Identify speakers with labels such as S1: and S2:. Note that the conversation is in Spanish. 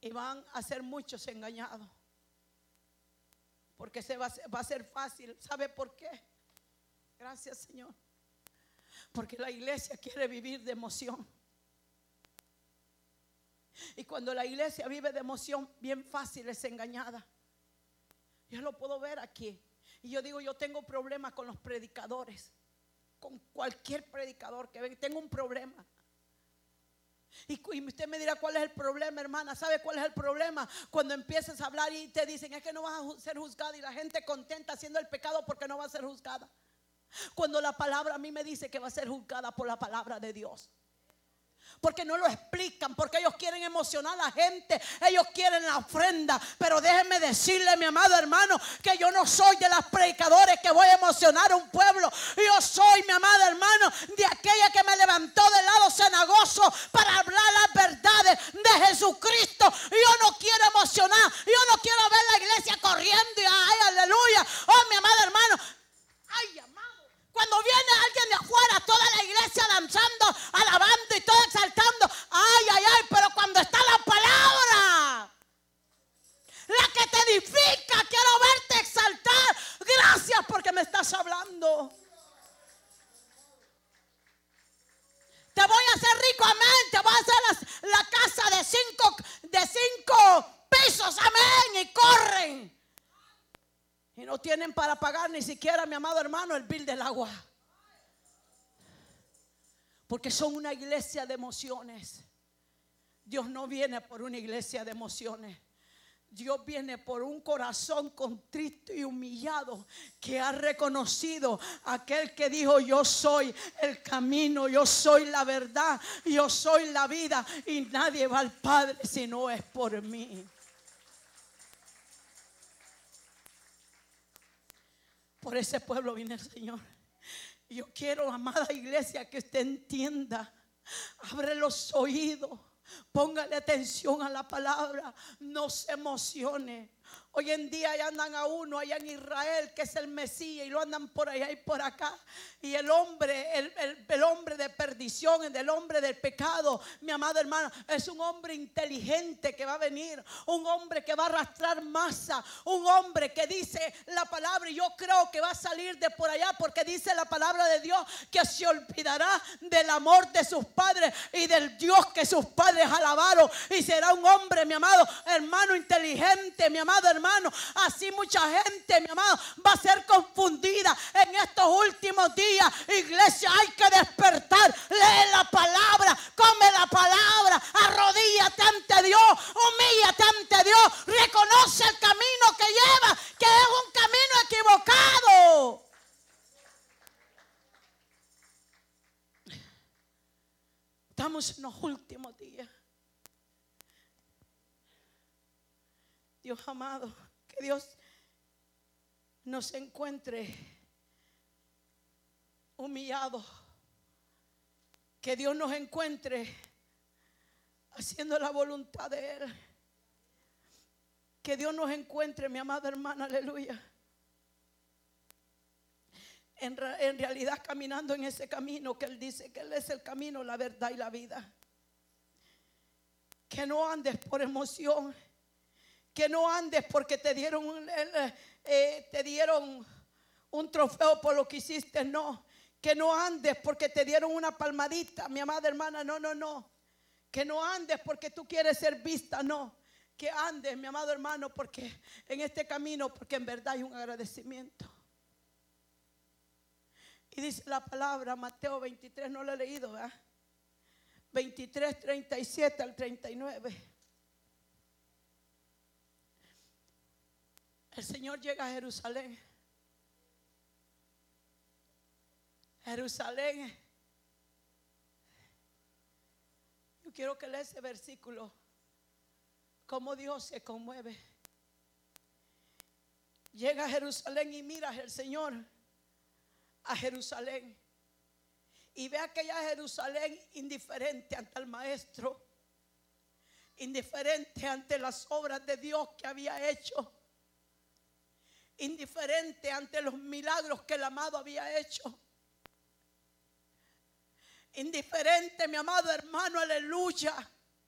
S1: Y van a ser muchos engañados. Porque va a ser fácil. ¿Sabe por qué? Gracias, Señor. Porque la iglesia quiere vivir de emoción. Y cuando la iglesia vive de emoción, bien fácil es engañada. Yo lo puedo ver aquí. Y yo digo, yo tengo problemas con los predicadores. Con cualquier predicador que venga, tengo un problema. Y usted me dirá, ¿cuál es el problema, hermana? ¿Sabe cuál es el problema? Cuando empiezas a hablar y te dicen, es que no vas a ser juzgada. Y la gente contenta haciendo el pecado porque no va a ser juzgada. Cuando la palabra a mí me dice que va a ser juzgada por la palabra de Dios. Porque no lo explican, porque ellos quieren emocionar a la gente, ellos quieren la ofrenda. Pero déjenme decirle, mi amado hermano, que yo no soy de las predicadores que voy a emocionar a un pueblo. Yo soy, mi amado hermano, de aquella que me levantó del lado cenagoso para hablar las verdades de Jesucristo. Yo no quiero emocionar, yo no quiero ver la iglesia corriendo y ay, aleluya. Oh, mi amado hermano, ay, amado. Cuando viene alguien de afuera, toda la iglesia danzando, alabando y todo exaltando. Ay, ay, ay, pero cuando está la palabra, la que te edifica, quiero verte exaltar. Gracias porque me estás hablando. Te voy a hacer rico, amén. Te voy a hacer la casa de cinco pisos, amén. Y corren. Y no tienen para pagar ni siquiera, mi amado hermano, el bill del agua. Porque son una iglesia de emociones. Dios no viene por una iglesia de emociones. Dios viene por un corazón contrito y humillado que ha reconocido a aquel que dijo: yo soy el camino, yo soy la verdad, yo soy la vida y nadie va al Padre si no es por mí. Por ese pueblo viene el Señor. Y yo quiero, amada iglesia, que usted entienda. Abre los oídos. Póngale atención a la palabra. No se emocione. Hoy en día ya andan a uno allá en Israel que es el Mesías y lo andan por allá y por acá. Y el hombre de perdición, el hombre del pecado, mi amado hermano, es un hombre inteligente que va a venir. Un hombre que va a arrastrar masa. Un hombre que dice la palabra, y yo creo que va a salir de por allá porque dice la palabra de Dios que se olvidará del amor de sus padres y del Dios que sus padres alabaron. Y será un hombre, mi amado hermano, inteligente, mi amado hermano. Así mucha gente, mi amado, va a ser confundida en estos últimos días. Iglesia, hay que despertar. Lee la palabra, come la palabra, arrodíllate ante Dios, humíllate ante Dios, reconoce el camino que lleva, que es un camino equivocado. Estamos en los últimos días. Dios amado, que Dios nos encuentre humillados, que Dios nos encuentre haciendo la voluntad de Él, que Dios nos encuentre, mi amada hermana, aleluya, en realidad caminando en ese camino que Él dice que Él es el camino, la verdad y la vida. Que no andes por emoción, que no andes porque te dieron un trofeo por lo que hiciste, no. Que no andes porque te dieron una palmadita, mi amada hermana, no. Que no andes porque tú quieres ser vista, no. Que andes, mi amado hermano, porque en este camino, porque en verdad hay un agradecimiento. Y dice la palabra, Mateo 23, no lo he leído, ¿verdad? 23, 37 al 39. El Señor llega a Jerusalén. Jerusalén. Yo quiero que lea ese versículo. Cómo Dios se conmueve. Llega a Jerusalén y mira el Señor a Jerusalén. Y ve aquella Jerusalén indiferente ante el maestro. Indiferente ante las obras de Dios que había hecho. Indiferente ante los milagros que el amado había hecho. Indiferente, mi amado hermano, aleluya,